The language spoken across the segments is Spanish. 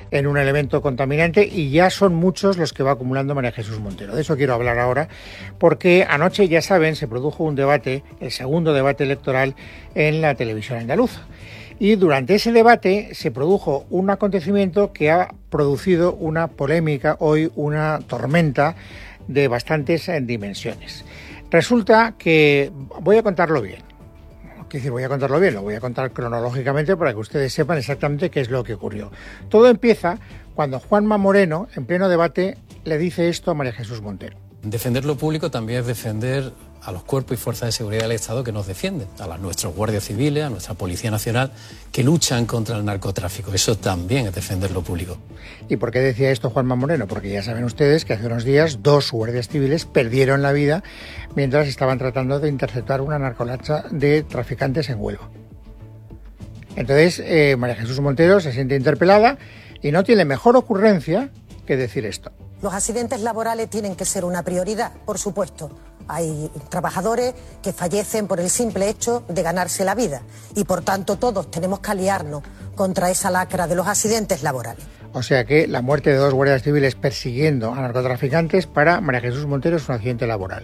en un elemento contaminante, y ya son muchos los que va acumulando María Jesús Montero. De eso quiero hablar ahora, porque anoche, ya saben, se produjo un debate, el segundo debate electoral en la televisión andaluza. Y durante ese debate se produjo un acontecimiento que ha producido una polémica, hoy una tormenta de bastantes dimensiones. Resulta que, voy a contarlo bien, lo voy a contar cronológicamente para que ustedes sepan exactamente qué es lo que ocurrió. Todo empieza cuando Juanma Moreno, en pleno debate, le dice esto a María Jesús Montero. Defender lo público también es defender a los cuerpos y fuerzas de seguridad del Estado que nos defienden, a nuestros guardias civiles, a nuestra Policía Nacional, que luchan contra el narcotráfico. Eso también es defender lo público. ¿Y por qué decía esto Juanma Moreno? Porque ya saben ustedes que hace unos días 2 guardias civiles perdieron la vida mientras estaban tratando de interceptar una narcolancha de traficantes en Huelva. Entonces, María Jesús Montero se siente interpelada y no tiene mejor ocurrencia que decir esto. Los accidentes laborales tienen que ser una prioridad, por supuesto. Hay trabajadores que fallecen por el simple hecho de ganarse la vida y, por tanto, todos tenemos que aliarnos contra esa lacra de los accidentes laborales. O sea que la muerte de 2 guardias civiles persiguiendo a narcotraficantes para María Jesús Montero es un accidente laboral.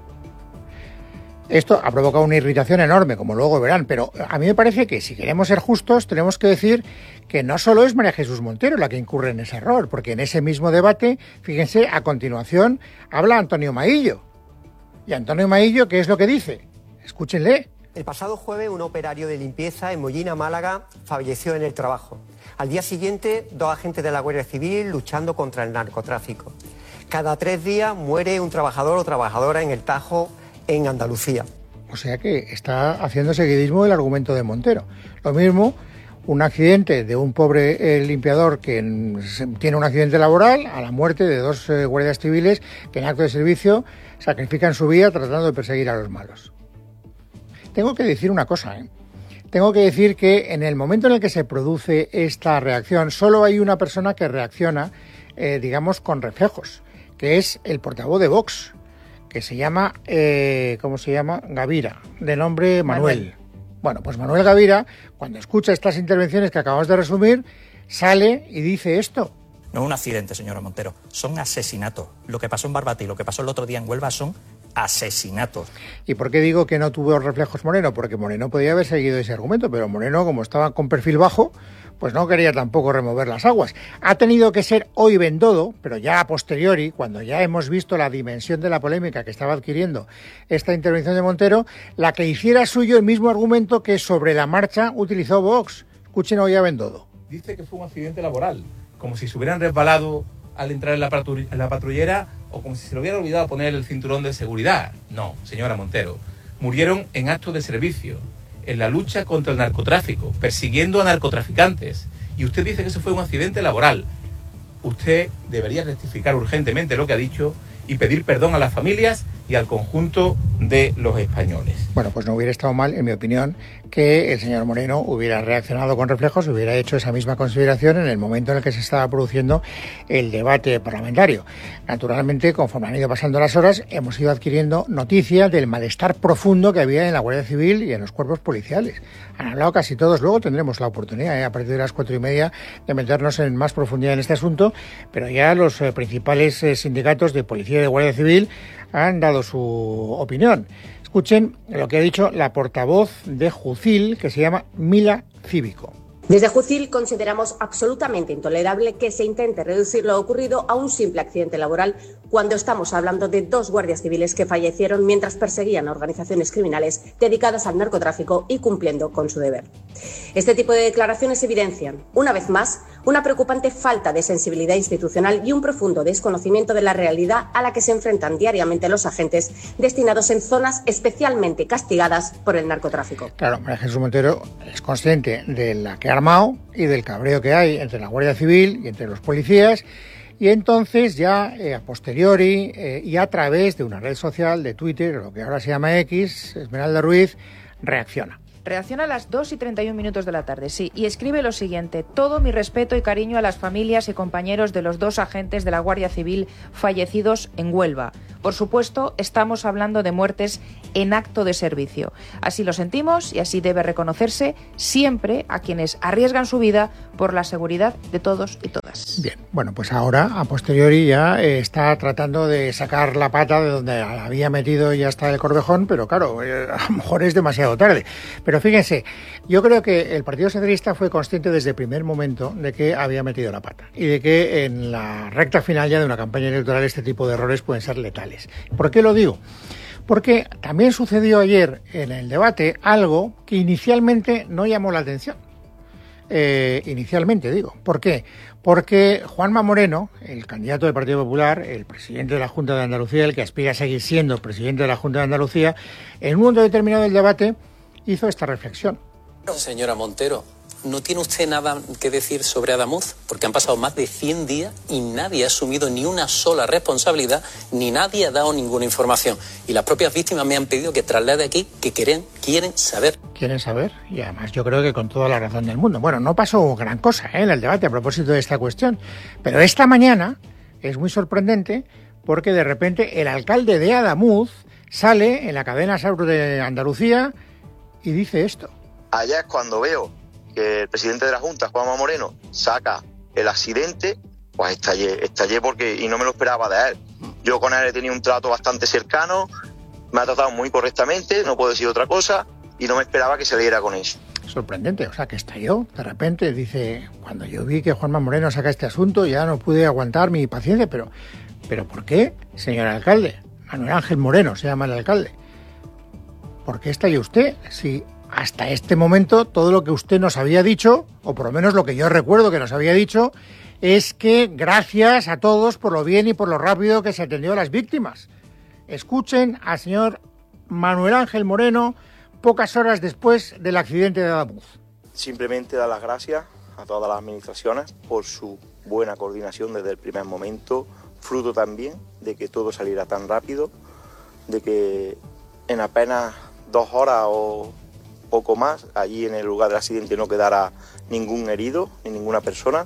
Esto ha provocado una irritación enorme, como luego verán, pero a mí me parece que si queremos ser justos tenemos que decir que no solo es María Jesús Montero la que incurre en ese error, porque en ese mismo debate, fíjense, a continuación habla Antonio Maillo. ¿Y Antonio Maillo qué es lo que dice? Escúchenle. El pasado jueves, un operario de limpieza en Mollina, Málaga, falleció en el trabajo. Al día siguiente, 2 agentes de la Guardia Civil luchando contra el narcotráfico. Cada 3 días muere un trabajador o trabajadora en el Tajo, en Andalucía. O sea que está haciendo seguidismo el argumento de Montero. Lo mismo, un accidente de un pobre limpiador que tiene un accidente laboral, a la muerte de 2 guardias civiles que en acto de servicio sacrifican su vida tratando de perseguir a los malos. Tengo que decir una cosa, Tengo que decir que en el momento en el que se produce esta reacción, solo hay una persona que reacciona, digamos, con reflejos, que es el portavoz de Vox, que se llama, ¿cómo se llama? Gavira, de nombre Manuel. Bueno, pues Manuel Gavira, cuando escucha estas intervenciones que acabamos de resumir, sale y dice esto. No es un accidente, señora Montero, son asesinatos. Lo que pasó en Barbate y lo que pasó el otro día en Huelva son asesinatos. ¿Y por qué digo que no tuvo reflejos Moreno? Porque Moreno podía haber seguido ese argumento, pero Moreno, como estaba con perfil bajo, pues no quería tampoco remover las aguas. Ha tenido que ser hoy Bendodo, pero ya a posteriori, cuando ya hemos visto la dimensión de la polémica que estaba adquiriendo esta intervención de Montero, la que hiciera suyo el mismo argumento que sobre la marcha utilizó Vox. Escuchen hoy a Bendodo. Dice que fue un accidente laboral, como si se hubieran resbalado al entrar en la patrullera o como si se le hubiera olvidado poner el cinturón de seguridad. No, señora Montero, murieron en actos de servicio, en la lucha contra el narcotráfico, persiguiendo a narcotraficantes. Y usted dice que eso fue un accidente laboral. Usted debería rectificar urgentemente lo que ha dicho y pedir perdón a las familias y al conjunto de los españoles. Bueno, pues no hubiera estado mal, en mi opinión, que el señor Moreno hubiera reaccionado con reflejos, hubiera hecho esa misma consideración en el momento en el que se estaba produciendo el debate parlamentario. Naturalmente, conforme han ido pasando las horas, hemos ido adquiriendo noticias del malestar profundo que había en la Guardia Civil y en los cuerpos policiales. Han hablado casi todos, luego tendremos la oportunidad, a partir de las 4:30, de meternos en más profundidad en este asunto, pero ya los principales sindicatos de policía y de Guardia Civil han dado su opinión. Escuchen lo que ha dicho la portavoz de Jucil, que se llama Mila Cívico. Desde Jucil consideramos absolutamente intolerable que se intente reducir lo ocurrido a un simple accidente laboral cuando estamos hablando de 2 guardias civiles que fallecieron mientras perseguían a organizaciones criminales dedicadas al narcotráfico y cumpliendo con su deber. Este tipo de declaraciones evidencian, una vez más, una preocupante falta de sensibilidad institucional y un profundo desconocimiento de la realidad a la que se enfrentan diariamente los agentes destinados en zonas especialmente castigadas por el narcotráfico. Claro, María Jesús Montero es consciente de la que ha armado y del cabreo que hay entre la Guardia Civil y entre los policías, y entonces ya a posteriori y a través de una red social, de Twitter, lo que ahora se llama X, Esmeralda Ruiz reacciona. Reacciona a las 2:31 de la tarde, sí, y escribe lo siguiente: todo mi respeto y cariño a las familias y compañeros de los 2 agentes de la Guardia Civil fallecidos en Huelva. Por supuesto, estamos hablando de muertes en acto de servicio. Así lo sentimos y así debe reconocerse siempre a quienes arriesgan su vida por la seguridad de todos y todas. Bien, bueno, pues ahora, a posteriori, ya está tratando de sacar la pata de donde la había metido ya está el Corvejón, pero claro, a lo mejor es demasiado tarde. Pero fíjense, yo creo que el Partido Socialista fue consciente desde el primer momento de que había metido la pata y de que en la recta final ya de una campaña electoral este tipo de errores pueden ser letales. ¿Por qué lo digo? Porque también sucedió ayer en el debate algo que inicialmente no llamó la atención. Inicialmente digo. ¿Por qué? Porque Juanma Moreno, el candidato del Partido Popular, el presidente de la Junta de Andalucía, el que aspira a seguir siendo presidente de la Junta de Andalucía, en un momento determinado del debate hizo esta reflexión. Señora Montero, ¿no tiene usted nada que decir sobre Adamuz? Porque han pasado más de 100 días y nadie ha asumido ni una sola responsabilidad, ni nadie ha dado ninguna información. Y las propias víctimas me han pedido que traslade aquí que quieren saber. ¿Quieren saber? Y además yo creo que con toda la razón del mundo. Bueno, no pasó gran cosa en el debate a propósito de esta cuestión, pero esta mañana es muy sorprendente porque de repente el alcalde de Adamuz sale en la cadena SER de Andalucía y dice esto. Allá es cuando veo que el presidente de la Junta, Juanma Moreno, saca el accidente, pues estallé porque, y no me lo esperaba de él. Yo con él he tenido un trato bastante cercano, me ha tratado muy correctamente, no puedo decir otra cosa, y no me esperaba que saliera con eso. Sorprendente, o sea, que estalló, de repente, dice, cuando yo vi que Juanma Moreno saca este asunto, ya no pude aguantar mi paciencia, pero ¿por qué, señor alcalde? Manuel Ángel Moreno se llama el alcalde. ¿Por qué estalló usted? Si hasta este momento todo lo que usted nos había dicho, o por lo menos lo que yo recuerdo que nos había dicho, es que gracias a todos por lo bien y por lo rápido que se atendió a las víctimas. Escuchen al señor Manuel Ángel Moreno pocas horas después del accidente de Adamuz. Simplemente dar las gracias a todas las administraciones por su buena coordinación desde el primer momento, fruto también de que todo saliera tan rápido, de que en apenas 2 horas o poco más, allí en el lugar del accidente no quedara ningún herido ni ninguna persona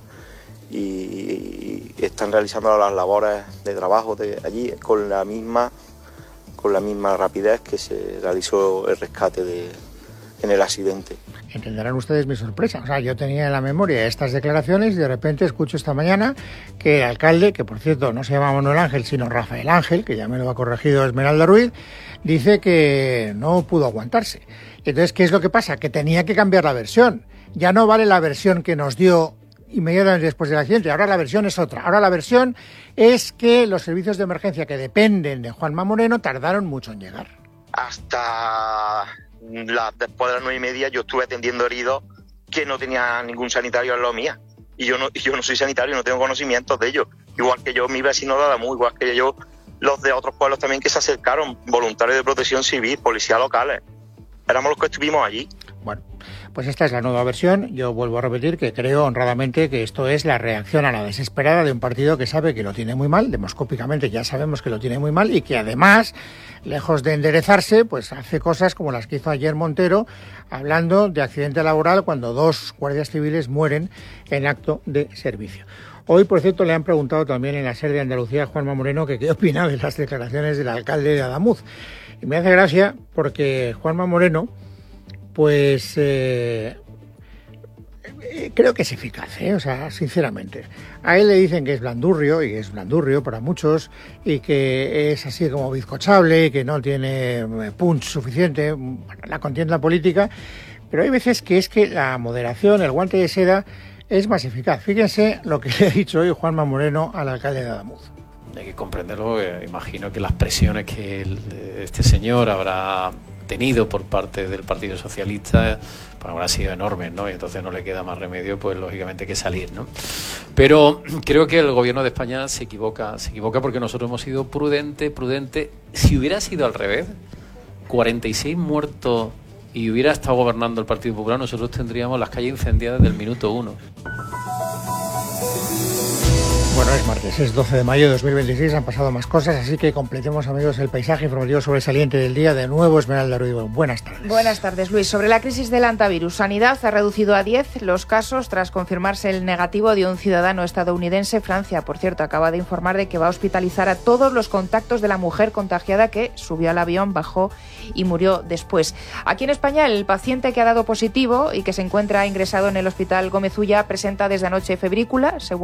y están realizando las labores de trabajo de allí con la misma rapidez que se realizó el rescate en el accidente. Entenderán ustedes mi sorpresa. O sea, yo tenía en la memoria estas declaraciones y de repente escucho esta mañana que el alcalde, que por cierto no se llama Manuel Ángel, sino Rafael Ángel, que ya me lo ha corregido Esmeralda Ruiz, dice que no pudo aguantarse. Entonces, ¿qué es lo que pasa? Que tenía que cambiar la versión. Ya no vale la versión que nos dio inmediatamente después del accidente. Ahora la versión es otra. Ahora la versión es que los servicios de emergencia que dependen de Juanma Moreno tardaron mucho en llegar. Hasta después de las 9:30 yo estuve atendiendo heridos que no tenía ningún sanitario al lado mía. Y yo no soy sanitario, no tengo conocimientos de ello. Igual que yo, mi vecino de Adamuz, igual que yo, los de otros pueblos también que se acercaron, voluntarios de protección civil, policías locales. Éramos los que estuvimos allí. Bueno, pues esta es la nueva versión. Yo vuelvo a repetir que creo honradamente que esto es la reacción a la desesperada de un partido que sabe que lo tiene muy mal, demoscópicamente ya sabemos que lo tiene muy mal y que además, lejos de enderezarse, pues hace cosas como las que hizo ayer Montero, hablando de accidente laboral cuando 2 guardias civiles mueren en acto de servicio. Hoy, por cierto, le han preguntado también en la SER de Andalucía a Juanma Moreno que qué opina de las declaraciones del alcalde de Adamuz. Y me hace gracia porque Juanma Moreno, pues creo que es eficaz, o sea, sinceramente. A él le dicen que es blandurrio, y es blandurrio para muchos, y que es así como bizcochable, y que no tiene punch suficiente para la contienda política, pero hay veces que es que la moderación, el guante de seda, es más eficaz. Fíjense lo que le ha dicho hoy Juanma Moreno al alcalde de Adamuz. Hay que comprenderlo, imagino que las presiones que este señor habrá tenido por parte del Partido Socialista pues habrán sido enormes, ¿no? Y entonces no le queda más remedio, pues lógicamente que salir, ¿no? Pero creo que el gobierno de España se equivoca porque nosotros hemos sido prudente. Si hubiera sido al revés, 46 muertos y hubiera estado gobernando el Partido Popular, nosotros tendríamos las calles incendiadas del minuto 1. Bueno, es martes, es 12 de mayo de 2026, han pasado más cosas, así que completemos, amigos, el paisaje informativo sobresaliente del día. De nuevo, Esmeralda Ruiz. Buenas tardes. Buenas tardes, Luis. Sobre la crisis del hantavirus, Sanidad ha reducido a 10 los casos tras confirmarse el negativo de un ciudadano estadounidense. Francia, por cierto, acaba de informar de que va a hospitalizar a todos los contactos de la mujer contagiada que subió al avión, bajó y murió después. Aquí en España, el paciente que ha dado positivo y que se encuentra ingresado en el Hospital Gómez Ulla presenta desde anoche febrícula, según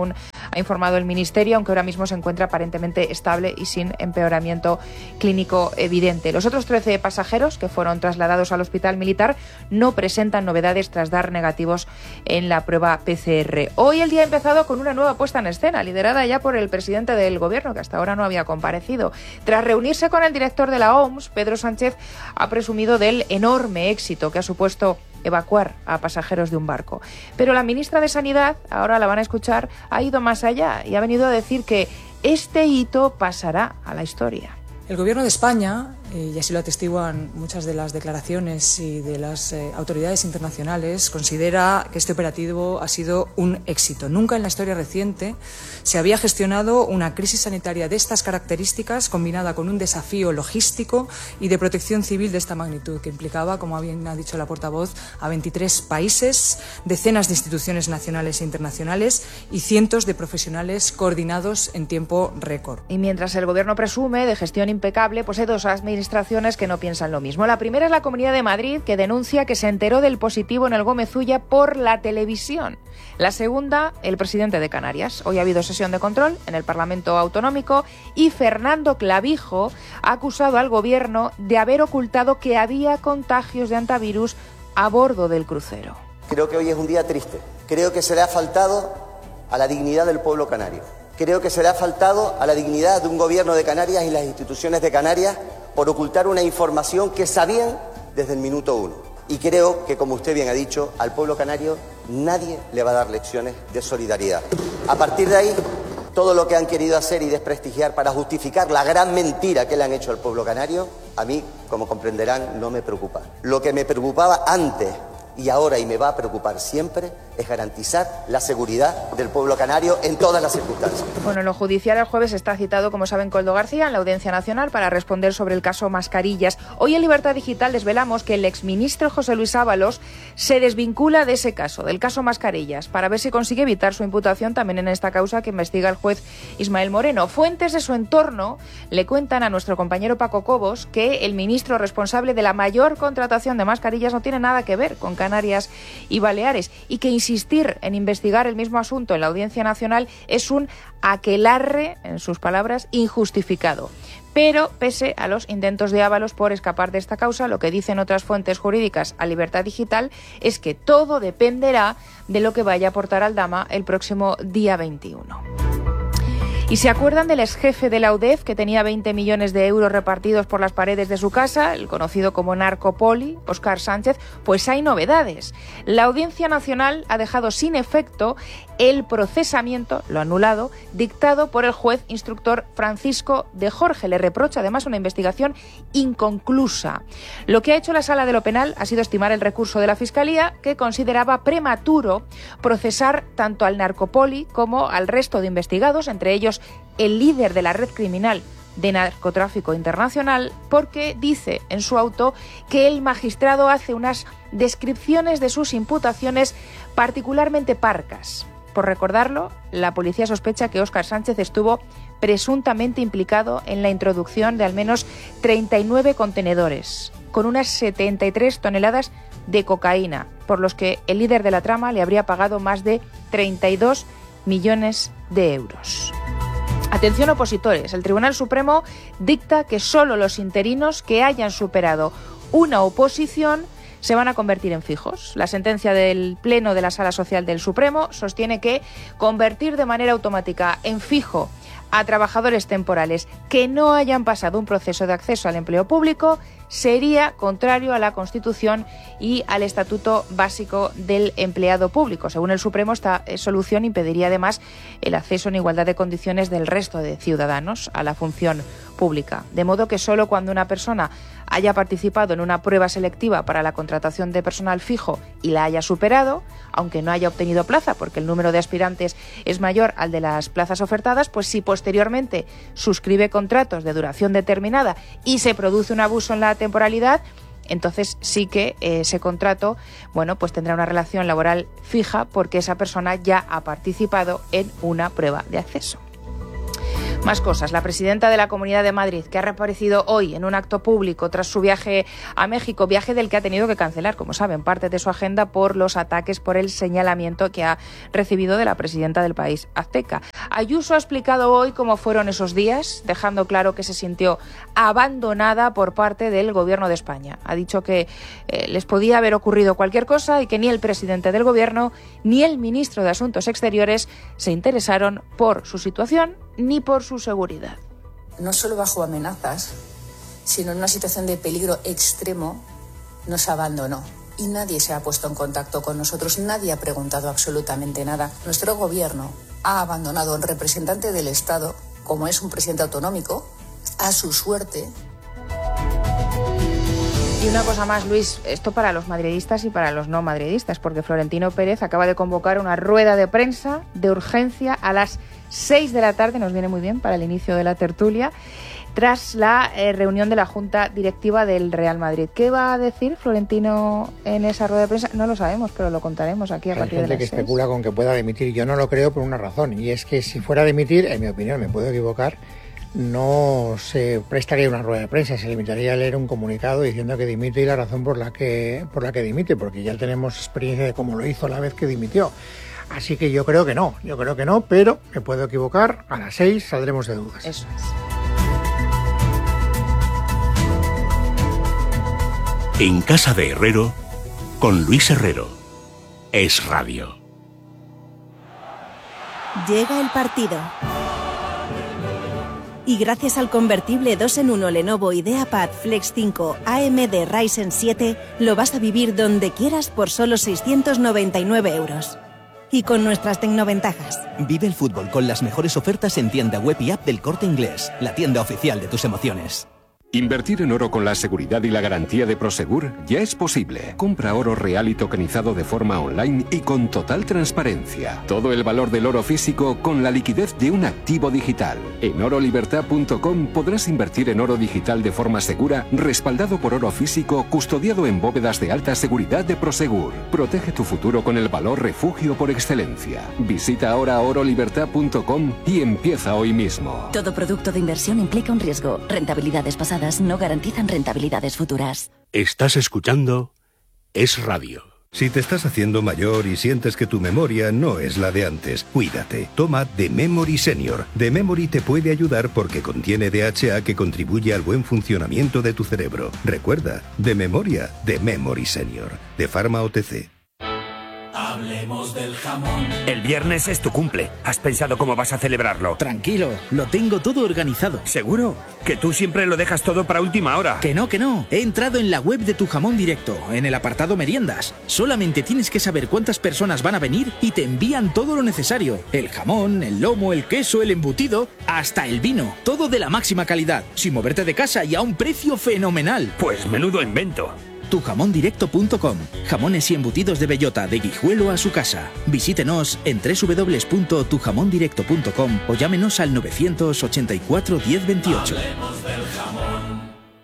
ha informado el Ministerio, aunque ahora mismo se encuentra aparentemente estable y sin empeoramiento clínico evidente. Los otros 13 pasajeros que fueron trasladados al hospital militar no presentan novedades tras dar negativos en la prueba PCR. Hoy el día ha empezado con una nueva puesta en escena, liderada ya por el presidente del Gobierno, que hasta ahora no había comparecido. Tras reunirse con el director de la OMS, Pedro Sánchez ha presumido del enorme éxito que ha supuesto evacuar a pasajeros de un barco. Pero la ministra de Sanidad, ahora la van a escuchar, ha ido más allá y ha venido a decir que este hito pasará a la historia. El Gobierno de España, y así lo atestiguan muchas de las declaraciones y de las autoridades internacionales, considera que este operativo ha sido un éxito. Nunca en la historia reciente se había gestionado una crisis sanitaria de estas características combinada con un desafío logístico y de protección civil de esta magnitud, que implicaba, como bien ha dicho la portavoz, a 23 países, decenas de instituciones nacionales e internacionales y cientos de profesionales coordinados en tiempo récord. Y mientras el Gobierno presume de gestión impecable, pues hay dos administraciones que no piensan lo mismo. La primera es la Comunidad de Madrid, que denuncia que se enteró del positivo en el Gómez Ulla por la televisión. La segunda, el presidente de Canarias. Hoy ha habido sesión de control en el Parlamento Autonómico y Fernando Clavijo ha acusado al Gobierno de haber ocultado que había contagios de hantavirus a bordo del crucero. Creo que hoy es un día triste. Creo que se le ha faltado a la dignidad del pueblo canario. Creo que se le ha faltado a la dignidad de un Gobierno de Canarias y las instituciones de Canarias por ocultar una información que sabían desde el minuto uno. Y creo que, como usted bien ha dicho, al pueblo canario nadie le va a dar lecciones de solidaridad. A partir de ahí, todo lo que han querido hacer y desprestigiar para justificar la gran mentira que le han hecho al pueblo canario, a mí, como comprenderán, no me preocupa. Lo que me preocupaba antes y ahora, y me va a preocupar siempre, es garantizar la seguridad del pueblo canario en todas las circunstancias. Bueno, en lo judicial el jueves está citado, como saben, Koldo García en la Audiencia Nacional para responder sobre el caso Mascarillas. Hoy en Libertad Digital desvelamos que el exministro José Luis Ábalos se desvincula de ese caso, del caso Mascarillas, para ver si consigue evitar su imputación también en esta causa que investiga el juez Ismael Moreno. Fuentes de su entorno le cuentan a nuestro compañero Paco Cobos que el ministro responsable de la mayor contratación de mascarillas no tiene nada que ver con Canarias y Baleares y que insistir en investigar el mismo asunto en la Audiencia Nacional es un aquelarre, en sus palabras, injustificado. Pero, pese a los intentos de Ábalos por escapar de esta causa, lo que dicen otras fuentes jurídicas a Libertad Digital es que todo dependerá de lo que vaya a aportar Aldama el próximo día 21. ¿Y se acuerdan del exjefe de la UDEF que tenía 20 millones de euros repartidos por las paredes de su casa, el conocido como narcopoli, Óscar Sánchez? Pues hay novedades. La Audiencia Nacional ha dejado sin efecto el procesamiento, lo anulado, dictado por el juez instructor Francisco de Jorge. Le reprocha además una investigación inconclusa. Lo que ha hecho la Sala de lo Penal ha sido estimar el recurso de la Fiscalía, que consideraba prematuro procesar tanto al narcopoli como al resto de investigados, entre ellos el líder de la red criminal de narcotráfico internacional, porque dice en su auto que el magistrado hace unas descripciones de sus imputaciones particularmente parcas. Por recordarlo, la policía sospecha que Óscar Sánchez estuvo presuntamente implicado en la introducción de al menos 39 contenedores, con unas 73 toneladas de cocaína, por los que el líder de la trama le habría pagado más de 32 millones de euros. Atención opositores, el Tribunal Supremo dicta que solo los interinos que hayan superado una oposición se van a convertir en fijos. La sentencia del Pleno de la Sala Social del Supremo sostiene que convertir de manera automática en fijo a trabajadores temporales que no hayan pasado un proceso de acceso al empleo público sería contrario a la Constitución y al Estatuto Básico del Empleado Público. Según el Supremo, esta solución impediría además el acceso en igualdad de condiciones del resto de ciudadanos a la función pública. De modo que solo cuando una persona haya participado en una prueba selectiva para la contratación de personal fijo y la haya superado, aunque no haya obtenido plaza porque el número de aspirantes es mayor al de las plazas ofertadas, pues si posteriormente suscribe contratos de duración determinada y se produce un abuso en la temporalidad, entonces sí que ese contrato, bueno, pues tendrá una relación laboral fija porque esa persona ya ha participado en una prueba de acceso. Más cosas. La presidenta de la Comunidad de Madrid, que ha reaparecido hoy en un acto público tras su viaje a México, viaje del que ha tenido que cancelar, como saben, parte de su agenda por los ataques, por el señalamiento que ha recibido de la presidenta del país azteca. Ayuso ha explicado hoy cómo fueron esos días, dejando claro que se sintió abandonada por parte del Gobierno de España. Ha dicho que les podía haber ocurrido cualquier cosa y que ni el presidente del Gobierno ni el ministro de Asuntos Exteriores se interesaron por su situación ni por su seguridad. No solo bajo amenazas, sino en una situación de peligro extremo, nos abandonó. Y nadie se ha puesto en contacto con nosotros, nadie ha preguntado absolutamente nada. Nuestro gobierno ha abandonado a un representante del Estado, como es un presidente autonómico, a su suerte. Y una cosa más, Luis, esto para los madridistas y para los no madridistas, porque Florentino Pérez acaba de convocar una rueda de prensa de urgencia a las 6 de la tarde, nos viene muy bien para el inicio de la tertulia, tras la reunión de la Junta Directiva del Real Madrid. ¿Qué va a decir Florentino en esa rueda de prensa? No lo sabemos, pero lo contaremos aquí a partir de las 6. Hay gente que especula con que pueda dimitir. Yo no lo creo por una razón, y es que si fuera a dimitir, en mi opinión, me puedo equivocar, no se prestaría una rueda de prensa, se limitaría a leer un comunicado diciendo que dimite y la razón por la que dimite, porque ya tenemos experiencia de cómo lo hizo la vez que dimitió. Así que yo creo que no, pero me puedo equivocar. A las 6 saldremos de dudas. Eso es. En casa de Herrero, con Luis Herrero. Es Radio. Llega el partido. Y gracias al convertible 2 en 1 Lenovo IdeaPad Flex 5 AMD Ryzen 7, lo vas a vivir donde quieras por solo 699 €. Y con nuestras tecnoventajas. Vive el fútbol con las mejores ofertas en tienda web y app del Corte Inglés, la tienda oficial de tus emociones. Invertir en oro con la seguridad y la garantía de Prosegur ya es posible. Compra oro real y tokenizado de forma online y con total transparencia. Todo el valor del oro físico con la liquidez de un activo digital. En orolibertad.com podrás invertir en oro digital de forma segura, respaldado por oro físico, custodiado en bóvedas de alta seguridad de Prosegur. Protege tu futuro con el valor refugio por excelencia. Visita ahora orolibertad.com y empieza hoy mismo. Todo producto de inversión implica un riesgo. Rentabilidades pasadas no garantizan rentabilidades futuras. Estás escuchando Es Radio. Si te estás haciendo mayor y sientes que tu memoria no es la de antes, cuídate. Toma The Memory Senior. The Memory te puede ayudar porque contiene DHA que contribuye al buen funcionamiento de tu cerebro. Recuerda, de memoria, The Memory Senior. De Pharma OTC. Hablemos del jamón. El viernes es tu cumple. ¿Has pensado cómo vas a celebrarlo? Tranquilo, lo tengo todo organizado. ¿Seguro? Que tú siempre lo dejas todo para última hora. Que no. He entrado en la web de Tu Jamón Directo, en el apartado meriendas. Solamente tienes que saber cuántas personas van a venir y te envían todo lo necesario. El jamón, el lomo, el queso, el embutido, hasta el vino. Todo de la máxima calidad, sin moverte de casa y a un precio fenomenal. Pues menudo invento. Tujamondirecto.com. Jamones y embutidos de bellota, de Guijuelo a su casa. Visítenos en www.tujamondirecto.com o llámenos al 984 1028. Hablemos del jamón.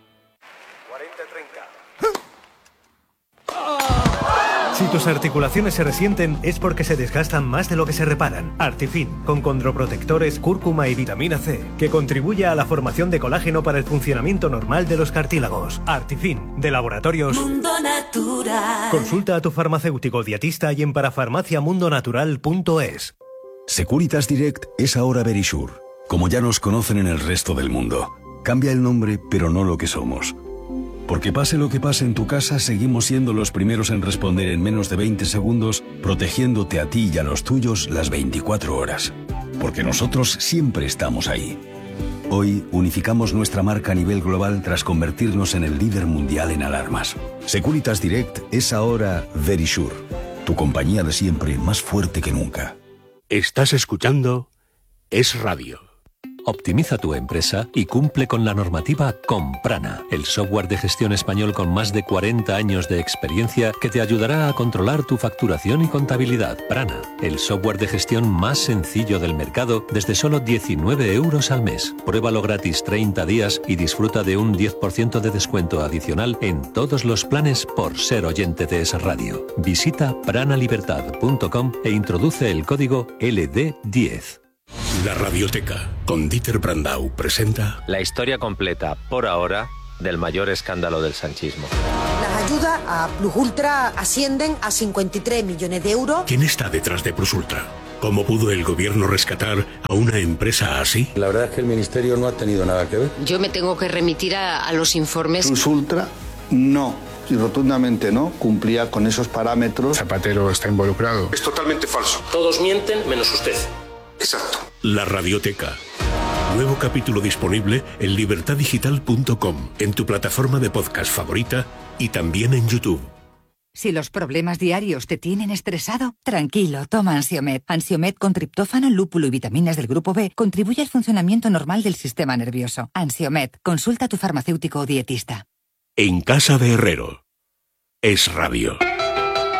40-30. Si tus articulaciones se resienten es porque se desgastan más de lo que se reparan. Artifin, con condroprotectores, cúrcuma y vitamina C, que contribuye a la formación de colágeno para el funcionamiento normal de los cartílagos. Artifin, de Laboratorios Mundo Natural. Consulta a tu farmacéutico dietista y en parafarmaciamundonatural.es. Securitas Direct es ahora Verisure, como ya nos conocen en el resto del mundo. Cambia el nombre, pero no lo que somos. Porque pase lo que pase en tu casa, seguimos siendo los primeros en responder en menos de 20 segundos, protegiéndote a ti y a los tuyos las 24 horas. Porque nosotros siempre estamos ahí. Hoy unificamos nuestra marca a nivel global tras convertirnos en el líder mundial en alarmas. Securitas Direct es ahora Verisure, tu compañía de siempre más fuerte que nunca. Estás escuchando Es Radio. Optimiza tu empresa y cumple con la normativa con Prana, el software de gestión español con más de 40 años de experiencia que te ayudará a controlar tu facturación y contabilidad. Prana, el software de gestión más sencillo del mercado desde solo 19 € al mes. Pruébalo gratis 30 días y disfruta de un 10% de descuento adicional en todos los planes por ser oyente de Es Radio. Visita pranalibertad.com e introduce el código LD10. La Radioteca, con Dieter Brandau, presenta... La historia completa, por ahora, del mayor escándalo del sanchismo. Las ayudas a Plus Ultra ascienden a 53 millones de euros. ¿Quién está detrás de Plus Ultra? ¿Cómo pudo el gobierno rescatar a una empresa así? La verdad es que el ministerio no ha tenido nada que ver. Yo me tengo que remitir a los informes. Plus Ultra no, y rotundamente no, cumplía con esos parámetros. Zapatero está involucrado. Es totalmente falso. Todos mienten menos usted. Exacto. La Radioteca. Nuevo capítulo disponible en libertadigital.com, en tu plataforma de podcast favorita y también en YouTube. Si los problemas diarios te tienen estresado, tranquilo, toma Ansiomed. Ansiomed con triptófano, lúpulo y vitaminas del grupo B contribuye al funcionamiento normal del sistema nervioso. Ansiomed, consulta a tu farmacéutico o dietista. En casa de Herrero. Es Radio.